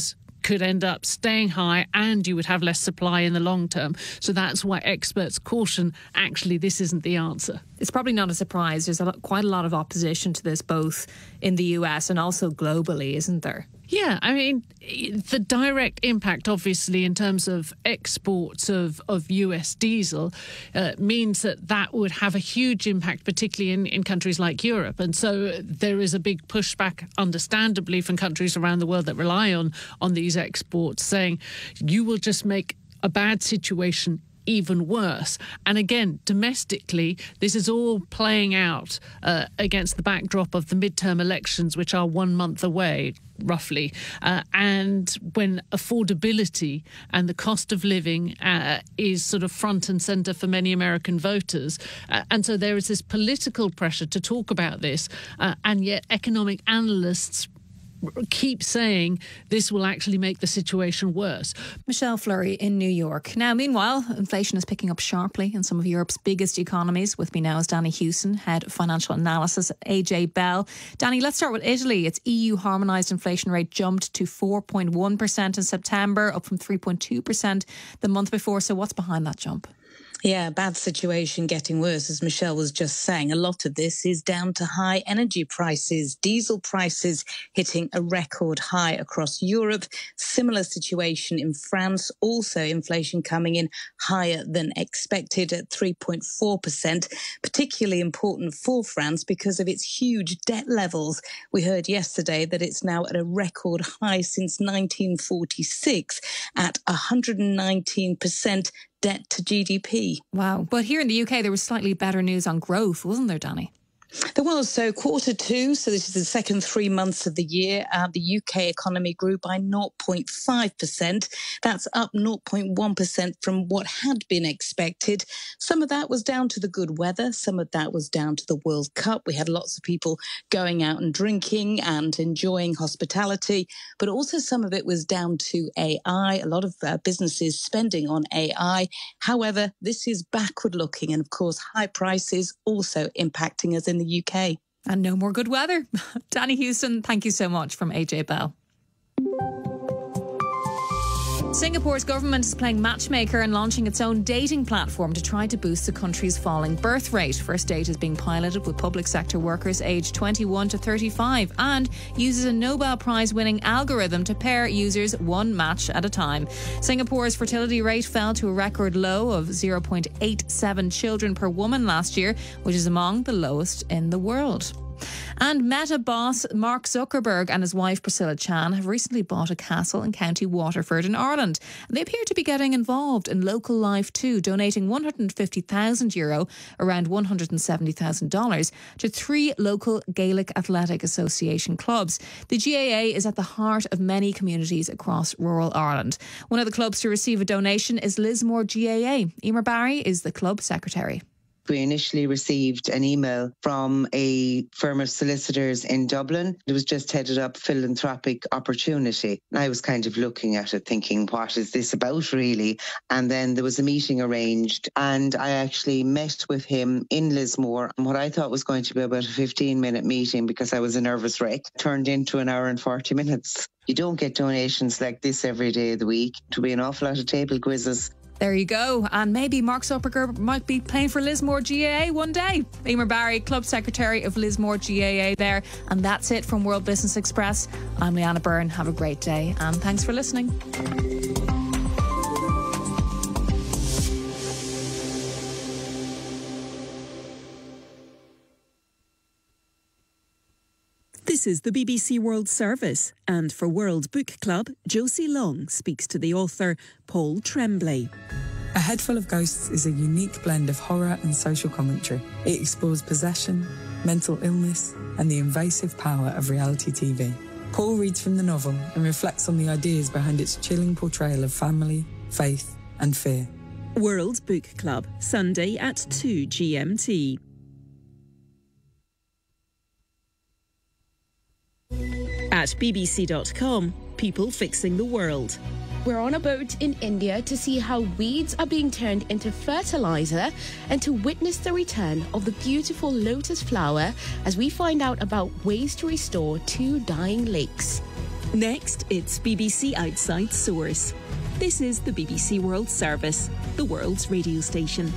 Speaker 14: could end up staying high and you would have less supply in the long term. So that's why experts caution, actually, this isn't the answer.
Speaker 9: It's probably not a surprise. There's a lot, quite a lot of opposition to this, both in the U S and also globally, isn't there?
Speaker 14: Yeah, I mean, the direct impact, obviously, in terms of exports of, of U S diesel uh, means that that would have a huge impact, particularly in, in countries like Europe. And so there is a big pushback, understandably, from countries around the world that rely on, on these exports, saying you will just make a bad situation even worse. And again, domestically, this is all playing out uh, against the backdrop of the midterm elections, which are one month away, roughly. Uh, and when affordability and the cost of living uh, is sort of front and centre for many American voters. Uh, and so there is this political pressure to talk about this. Uh, and yet economic analysts keep saying this will actually make the situation worse.
Speaker 9: Michelle Fleury in New York. Now, meanwhile, inflation is picking up sharply in some of Europe's biggest economies. With me now is Danny Hewson, Head of Financial Analysis at A J Bell. Danny, let's start with Italy. Its E U harmonised inflation rate jumped to four point one percent in September, up from three point two percent the month before. So what's behind that jump?
Speaker 15: Yeah, bad situation getting worse, as Michelle was just saying. A lot of this is down to high energy prices, diesel prices hitting a record high across Europe. Similar situation in France, also inflation coming in higher than expected at three point four percent, particularly important for France because of its huge debt levels. We heard yesterday that it's now at a record high since nineteen forty-six at one hundred nineteen percent debt to G D P.
Speaker 9: Wow. But here in the U K, there was slightly better news on growth, wasn't there, Danny?
Speaker 15: There was. So quarter two, so this is the second three months of the year, uh, the U K economy grew by zero point five percent. That's up zero point one percent from what had been expected. Some of that was down to the good weather. Some of that was down to the World Cup. We had lots of people going out and drinking and enjoying hospitality, but also some of it was down to A I. A lot of uh, businesses spending on A I. However, this is backward looking, and of course, high prices also impacting us in the U K.
Speaker 9: And no more good weather. Danny Hewson, thank you so much from A J Bell. Singapore's government is playing matchmaker and launching its own dating platform to try to boost the country's falling birth rate. First date is being piloted with public sector workers aged twenty-one to thirty-five and uses a Nobel Prize winning algorithm to pair users one match at a time. Singapore's fertility rate fell to a record low of zero point eight seven children per woman last year, which is among the lowest in the world. And Meta boss Mark Zuckerberg and his wife Priscilla Chan have recently bought a castle in County Waterford in Ireland. They appear to be getting involved in local life too, donating one hundred fifty thousand euro, around one hundred seventy thousand dollars, to three local Gaelic Athletic Association clubs. The G A A is at the heart of many communities across rural Ireland. One of the clubs to receive a donation is Lismore G A A. Emer Barry is the club secretary.
Speaker 16: We initially received an email from a firm of solicitors in Dublin. It was just headed up Philanthropic Opportunity. I was kind of looking at it thinking, what is this about really? And then there was a meeting arranged and I actually met with him in Lismore. And what I thought was going to be about a fifteen minute meeting, because I was a nervous wreck, turned into an hour and forty minutes. You don't get donations like this every day of the week. To be an awful lot of table quizzes.
Speaker 9: There you go. And maybe Mark Zuckerberg might be playing for Lismore G A A one day. Emer Barry, Club Secretary of Lismore G A A there. And that's it from World Business Express. I'm Leanna Byrne. Have a great day and thanks for listening.
Speaker 4: This is the B B C World Service, and for World Book Club, Josie Long speaks to the author Paul Tremblay.
Speaker 17: A Head Full of Ghosts is a unique blend of horror and social commentary. It explores possession, mental illness, and the invasive power of reality T V. Paul reads from the novel and reflects on the ideas behind its chilling portrayal of family, faith, and fear.
Speaker 4: World Book Club, Sunday at two G M T. At B B C dot com, people fixing the world.
Speaker 18: We're on a boat in India to see how weeds are being turned into fertilizer and to witness the return of the beautiful lotus flower as we find out about ways to restore two dying lakes.
Speaker 19: Next, it's B B C Outside Source. This is the B B C World Service, the world's radio station.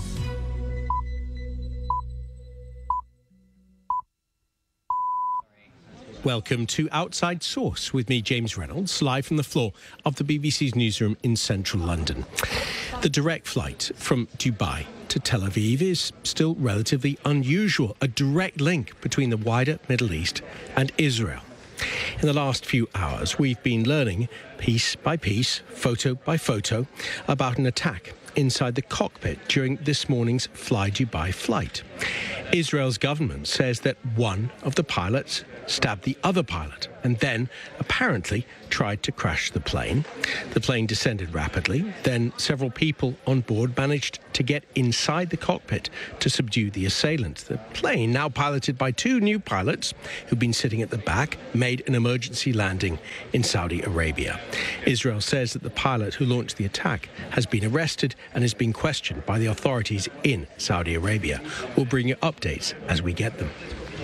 Speaker 20: Welcome to Outside Source with me, James Reynolds, live from the floor of the B B C's newsroom in central London. The direct flight from Dubai to Tel Aviv is still relatively unusual, a direct link between the wider Middle East and Israel. In the last few hours, we've been learning piece by piece, photo by photo, about an attack inside the cockpit during this morning's Fly Dubai flight. Israel's government says that one of the pilots stabbed the other pilot and then apparently tried to crash the plane. The plane descended rapidly. Then several people on board managed to get inside the cockpit to subdue the assailant. The plane, now piloted by two new pilots who've been sitting at the back, made an emergency landing in Saudi Arabia. Israel says that the pilot who launched the attack has been arrested and is being questioned by the authorities in Saudi Arabia. We'll bring you updates as we get them.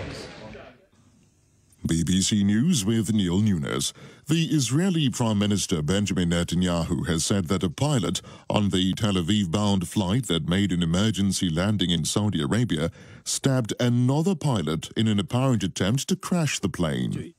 Speaker 10: B B C News with Neil Nunes. The Israeli Prime Minister Benjamin Netanyahu has said that a pilot on the Tel Aviv-bound flight that made an emergency landing in Saudi Arabia stabbed another pilot in an apparent attempt to crash the plane.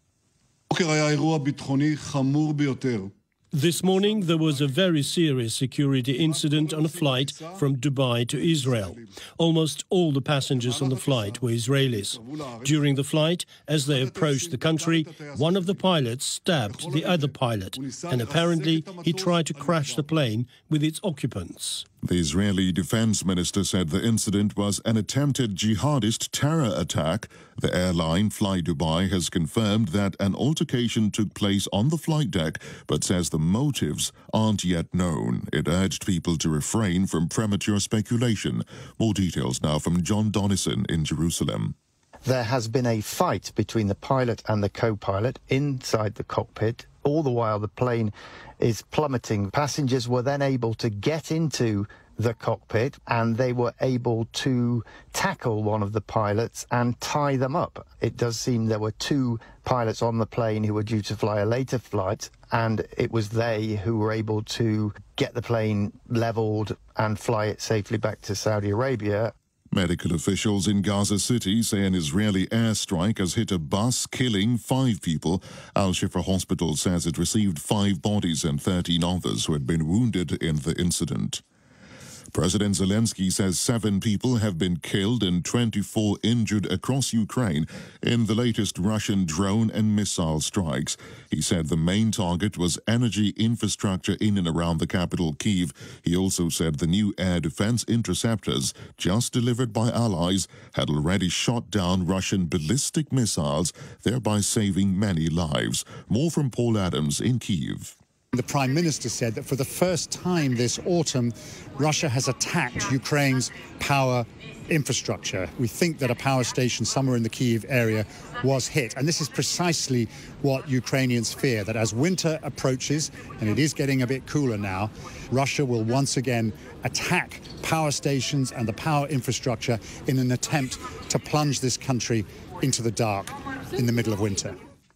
Speaker 21: This morning, there was a very serious security incident on a flight from Dubai to Israel. Almost all the passengers on the flight were Israelis. During the flight, as they approached the country, one of the pilots stabbed the other pilot, and apparently he tried to crash the plane with its occupants.
Speaker 10: The Israeli defense minister said the incident was an attempted jihadist terror attack. The airline Fly Dubai has confirmed that an altercation took place on the flight deck, but says the motives aren't yet known. It urged people to refrain from premature speculation. More details now from John Donnison in Jerusalem.
Speaker 22: There has been a fight between the pilot and the co-pilot inside the cockpit. All the while the plane is plummeting. Passengers were then able to get into the cockpit and they were able to tackle one of the pilots and tie them up. It does seem there were two pilots on the plane who were due to fly a later flight, and it was they who were able to get the plane leveled and fly it safely back to Saudi Arabia.
Speaker 10: Medical officials in Gaza City say an Israeli airstrike has hit a bus, killing five people. Al-Shifa Hospital says it received five bodies and thirteen others who had been wounded in the incident. President Zelensky says seven people have been killed and twenty-four injured across Ukraine in the latest Russian drone and missile strikes. He said the main target was energy infrastructure in and around the capital, Kyiv. He also said the new air defense interceptors, just delivered by allies, had already shot down Russian ballistic missiles, thereby saving many lives. More from Paul Adams in Kyiv.
Speaker 23: The Prime Minister said that for the first time this autumn, Russia has attacked Ukraine's power infrastructure. We think that a power station somewhere in the Kyiv area was hit. And this is precisely what Ukrainians fear, that as winter approaches, and it is getting a bit cooler now, Russia will once again attack power stations and the power infrastructure in an attempt to plunge this country into the dark in the middle of winter.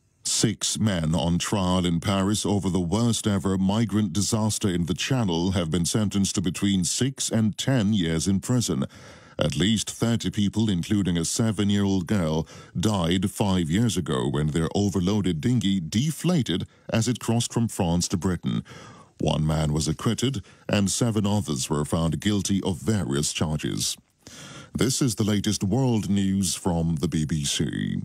Speaker 10: Six men on trial in Paris over the worst ever migrant disaster in the Channel have been sentenced to between six and ten years in prison. At least thirty people, including a seven-year-old girl, died five years ago when their overloaded dinghy deflated as it crossed from France to Britain. One man was acquitted and seven others were found guilty of various charges. This is the latest world news from the B B C.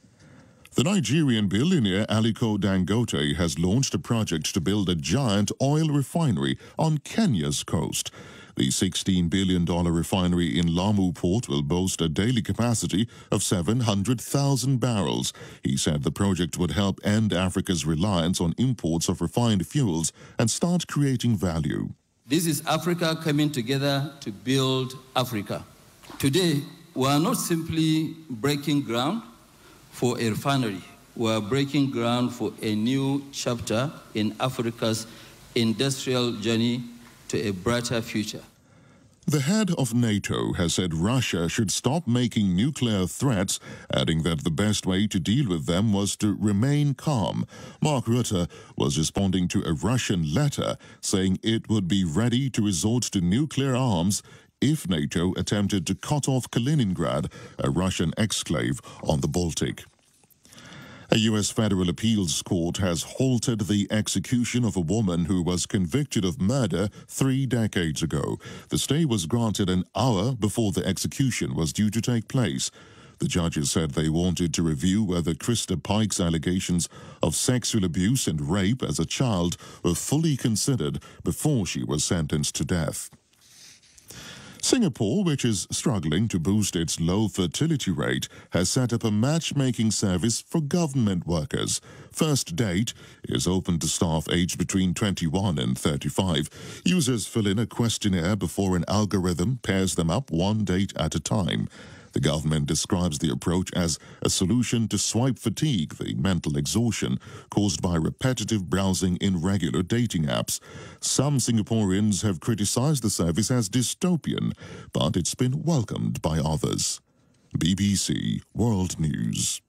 Speaker 10: The Nigerian billionaire Aliko Dangote has launched a project to build a giant oil refinery on Kenya's coast. The sixteen billion dollars refinery in Lamu Port will boast a daily capacity of seven hundred thousand barrels. He said the project would help end Africa's reliance on imports of refined fuels and start creating value.
Speaker 12: This is Africa coming together to build Africa. Today, we are not simply breaking ground for a refinery. We are breaking ground for a new chapter in Africa's industrial journey to a brighter future.
Speaker 10: The head of NATO has said Russia should stop making nuclear threats, adding that the best way to deal with them was to remain calm. Mark Rutte was responding to a Russian letter saying it would be ready to resort to nuclear arms if NATO attempted to cut off Kaliningrad, a Russian exclave on the Baltic. A U S federal appeals court has halted the execution of a woman who was convicted of murder three decades ago. The stay was granted an hour before the execution was due to take place. The judges said they wanted to review whether Krista Pike's allegations of sexual abuse and rape as a child were fully considered before she was sentenced to death. Singapore, which is struggling to boost its low fertility rate, has set up a matchmaking service for government workers. First Date is open to staff aged between twenty-one and thirty-five. Users fill in a questionnaire before an algorithm pairs them up one date at a time. The government describes the approach as a solution to swipe fatigue, the mental exhaustion caused by repetitive browsing in regular dating apps. Some Singaporeans have criticized the service as dystopian, but it's been welcomed by others. B B C World News.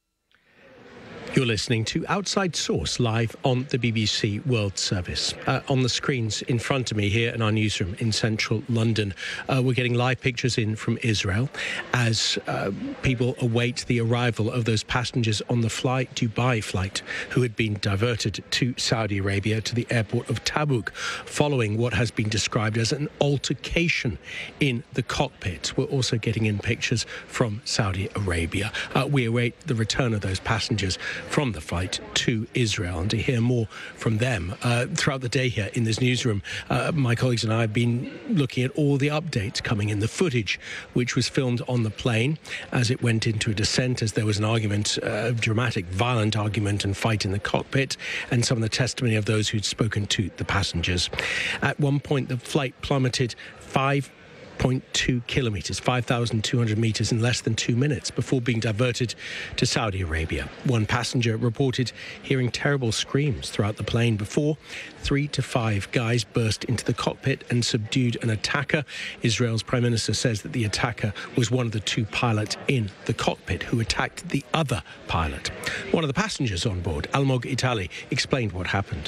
Speaker 20: You're listening to Outside Source live on the B B C World Service. Uh, on the screens in front of me here in our newsroom in central London, uh, we're getting live pictures in from Israel as uh, people await the arrival of those passengers on the flight, Dubai flight, who had been diverted to Saudi Arabia to the airport of Tabuk following what has been described as an altercation in the cockpit. We're also getting in pictures from Saudi Arabia. Uh, we await the return of those passengers from the flight to Israel. And to hear more from them uh, throughout the day here in this newsroom, uh, my colleagues and I have been looking at all the updates coming in, the footage which was filmed on the plane as it went into a descent, as there was an argument, a uh, dramatic, violent argument and fight in the cockpit, and some of the testimony of those who'd spoken to the passengers. At one point, the flight plummeted five point two kilometres, five thousand two hundred metres in less than two minutes before being diverted to Saudi Arabia. One passenger reported hearing terrible screams throughout the plane before three to five guys burst into the cockpit and subdued an attacker. Israel's Prime Minister says that the attacker was one of the two pilots in the cockpit who attacked the other pilot. One of the passengers on board, Almog Itali, explained what happened.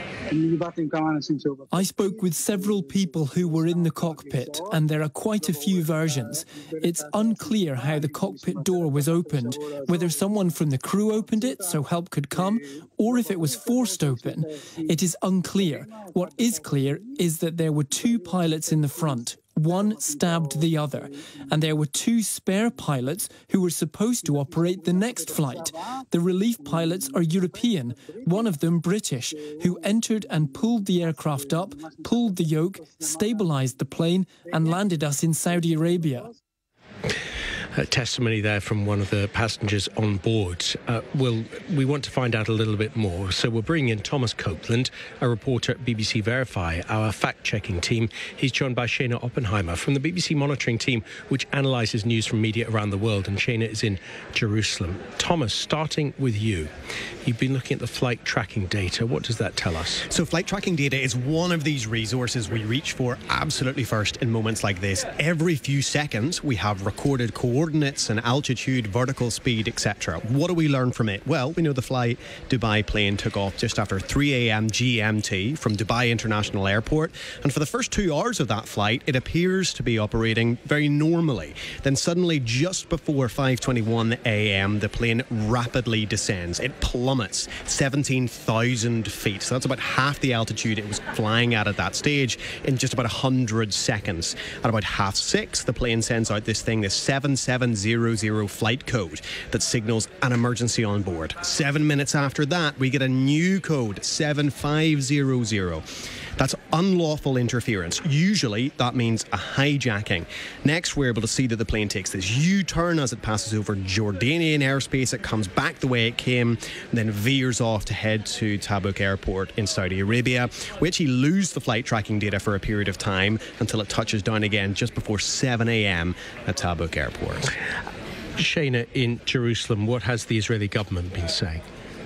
Speaker 1: I spoke with several people who were in the cockpit, and there are quite a few versions. It's unclear how the cockpit door was opened, whether someone from the crew opened it so help could come, or if it was forced open. It is unclear. What is clear is that there were two pilots in the front. One stabbed the other, and there were two spare pilots who were supposed to operate the next flight. The relief pilots are European, one of them British, who entered and pulled the aircraft up, pulled the yoke, stabilized the plane, and landed us in Saudi Arabia.
Speaker 20: Uh, testimony there from one of the passengers on board. Uh, we'll, we want to find out a little bit more, so we'll bring in Thomas Copeland, a reporter at B B C Verify, our fact-checking team. He's joined by Shana Oppenheimer from the B B C monitoring team, which analyses news from media around the world, and Shana is in Jerusalem. Thomas, starting with you. You've been looking at the flight tracking data. What does that tell us?
Speaker 2: So flight tracking data is one of these resources we reach for absolutely first in moments like this. Every few seconds, we have recorded coordinates coordinates and altitude, vertical speed, et cetera. What do we learn from it? Well, we know the Fly Dubai plane took off just after three a m G M T from Dubai International Airport, and for the first two hours of that flight, it appears to be operating very normally. Then suddenly, just before five twenty-one a m, the plane rapidly descends. It plummets seventeen thousand feet, so that's about half the altitude it was flying at at that stage in just about one hundred seconds. At about half six, the plane sends out this thing, this seven seven zero zero flight code that signals an emergency on board. Seven minutes after that, we get a new code, seven five zero zero. That's unlawful interference. Usually, that means a hijacking. Next, we're able to see that the plane takes this U-turn as it passes over Jordanian airspace. It comes back the way it came, then veers off to head to Tabuk Airport in Saudi Arabia. We actually lose the flight tracking data for a period of time until it touches down again just before seven a m at Tabuk Airport.
Speaker 20: Shana, in Jerusalem, what has the Israeli government been saying?
Speaker 3: Well,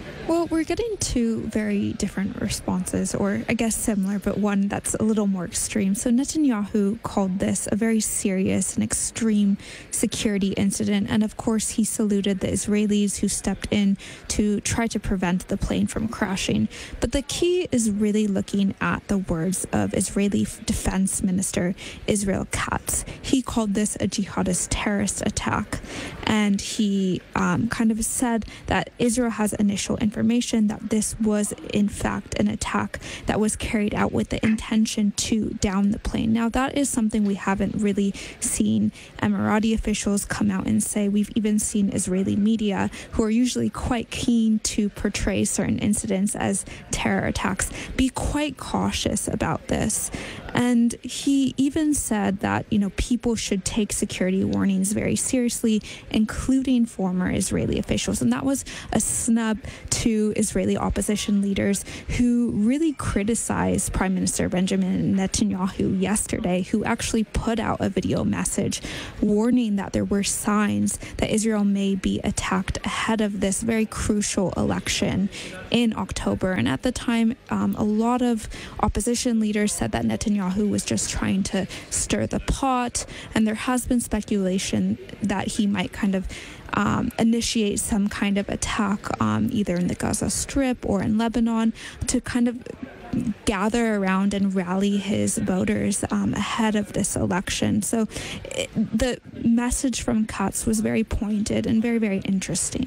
Speaker 5: Well, we're getting two very different responses, or I guess similar, but one that's a little more extreme. So Netanyahu called this a very serious and extreme security incident. And of course, he saluted the Israelis who stepped in to try to prevent the plane from crashing. But the key is really looking at the words of Israeli Defense Minister Israel Katz. He called this a jihadist terrorist attack. And he um, kind of said that Israel has initial information that this was, in fact, an attack that was carried out with the intention to down the plane. Now, that is something we haven't really seen Emirati officials come out and say. We've even seen Israeli media, who are usually quite keen to portray certain incidents as terror attacks, be quite cautious about this. And he even said that, you know, people should take security warnings very seriously, including former Israeli officials. And that was a snub to Israeli opposition leaders who really criticized Prime Minister Benjamin Netanyahu yesterday, who actually put out a video message warning that there were signs that Israel may be attacked ahead of this very crucial election in October. And at the time, um, a lot of opposition leaders said that Netanyahu who was just trying to stir the pot, and there has been speculation that he might kind of um, initiate some kind of attack um, either in the Gaza Strip or in Lebanon to kind of gather around and rally his voters um, ahead of this election. So it, the message from Katz was very pointed and very, very interesting.